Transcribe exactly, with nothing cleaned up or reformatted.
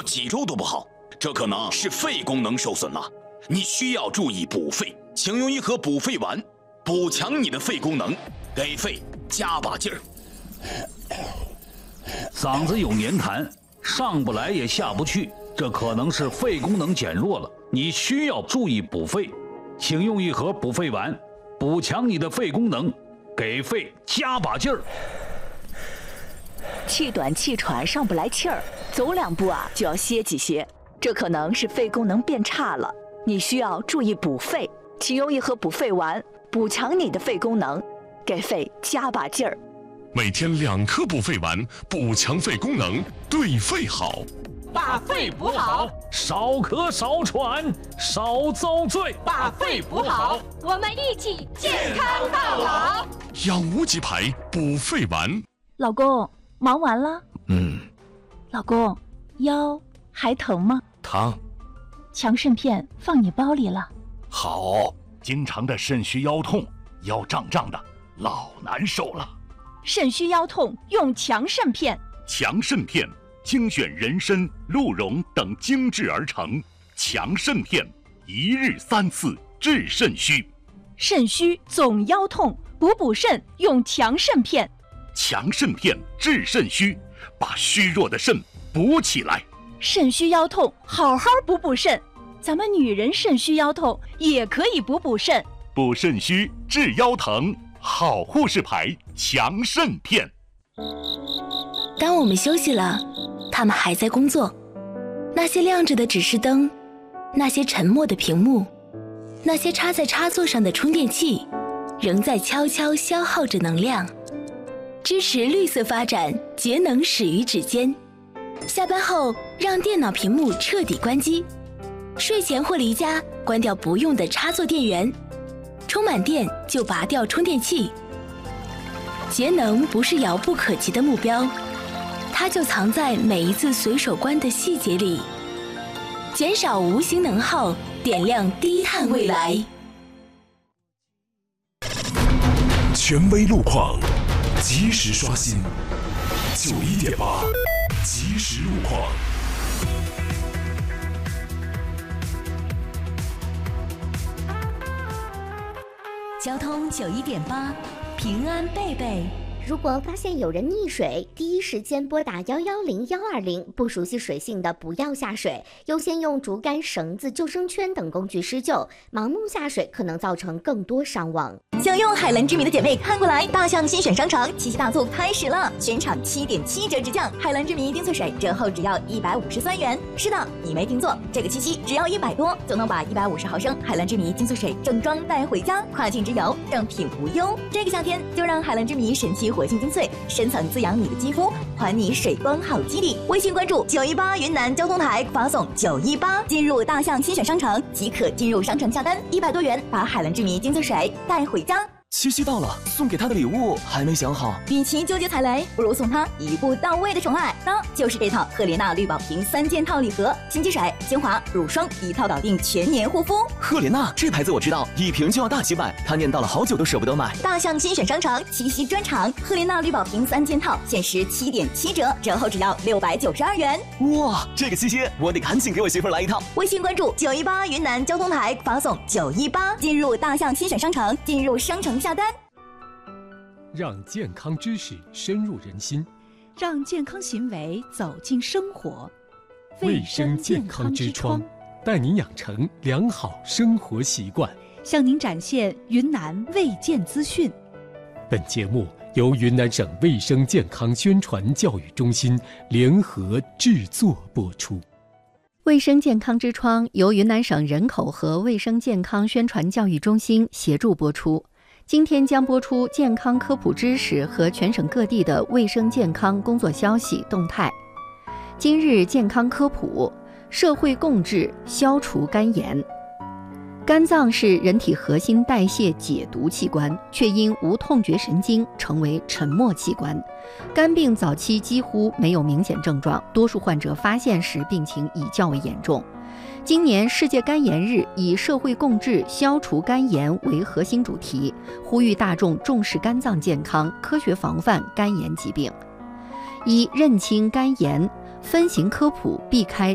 几周都不好，这可能是肺功能受损了。你需要注意补肺，请用一盒补肺丸，补强你的肺功能，给肺加把劲儿。 嗓子有黏痰，上不来也下不去，这可能是肺功能减弱了。你需要注意补肺，请用一盒补肺丸，补强你的肺功能，给肺加把劲儿。 气短气喘，上不来气儿，走两步啊就要歇几歇，这可能是肺功能变差了。你需要注意补肺，请用一盒补肺丸，补强你的肺功能，给肺加把劲儿。 每天两颗补肺丸，补强肺功能，对肺好。 把肺补好， 少咳少喘，少遭罪。 把肺补好，我们一起健康到老。 养无极牌补肺丸。 老公，忙完了？ 嗯。 老公，腰还疼吗？ 疼。 强肾片放你包里了。 好。 经常的肾虚腰痛，腰胀胀的，老难受了。 肾虚腰痛用强肾片。 强肾片精选人参、鹿茸等精制而成，强肾片一日三次治肾虚。 肾虚总腰痛，补补肾用强肾片。 强肾片治肾虚，把虚弱的肾补起来。 肾虚腰痛，好好补补肾。咱们女人肾虚腰痛也可以补补肾。 补肾虚治腰疼，好护士牌强肾片。 当我们休息了，他们还在工作。那些亮着的指示灯，那些沉默的屏幕，那些插在插座上的充电器，仍在悄悄消耗着能量。支持绿色发展，节能始于指尖。下班后，让电脑屏幕彻底关机。睡前或离家，关掉不用的插座电源。充满电就拔掉充电器。节能不是遥不可及的目标，它就藏在每一次随手关的细节里。减少无形能耗，点亮低碳未来。 权威路况，及时刷新。九一点八，及时路况。 交通九一点八，平安贝贝。 如果发现有人溺水，第一时间拨打幺幺零幺二零。不熟悉水性的不要下水，优先用竹竿、绳子、救生圈等工具施救。盲目下水可能造成更多伤亡。 享用海蓝之谜的姐妹看过来，大象新选商城七夕大促开始了，全场七点七折直降，海蓝之谜丁翠水折后只要一百五十三元。是的，你没听错，这个七夕只要一百多就能把一百五十毫升海蓝之谜丁翠水正装带回家，跨境之游正品无忧。这个夏天就让海蓝之谜神奇活性精粹深层滋养你的肌肤，还你水光好肌理。微信关注九一八云南交通台，发送九一八进入大象新选商城即可进入商城下单，一百多元把海蓝之谜精粹水带回家。 七夕到了，送给他的礼物还没想好。 与其纠结踩雷，不如送他一步到位的宠爱，那就是这套赫莲娜绿宝瓶三件套礼盒，清洁水、精华、乳霜一套搞定全年护肤。 赫莲娜这牌子我知道，一瓶就要大几百，他念叨了好久都舍不得买。 大象精选商城七夕专场，赫莲娜绿宝瓶三件套限时七点七折，折后只要六百九十二元。 哇，这个七夕我得赶紧给我媳妇来一套。 微信关注九一八云南交通台，发送九一八进入大象精选商城，进入商城下单。 让健康知识深入人心， 让健康行为走进生活。 卫生健康之窗，带您养成良好生活习惯， 向您展现云南卫健资讯。 本节目由云南省卫生健康宣传教育中心联合制作播出。 卫生健康之窗由云南省人口和卫生健康宣传教育中心协助播出。今天将播出健康科普知识和全省各地的卫生健康工作消息动态。今日健康科普：社会共治，消除肝炎。肝脏是人体核心代谢解毒器官，却因无痛觉神经成为沉默器官。肝病早期几乎没有明显症状，多数患者发现时病情已较为严重。今年世界肝炎日以社会共治、消除肝炎为核心主题，呼吁大众重视肝脏健康，科学防范肝炎疾病。一、认清肝炎，分型科普，避开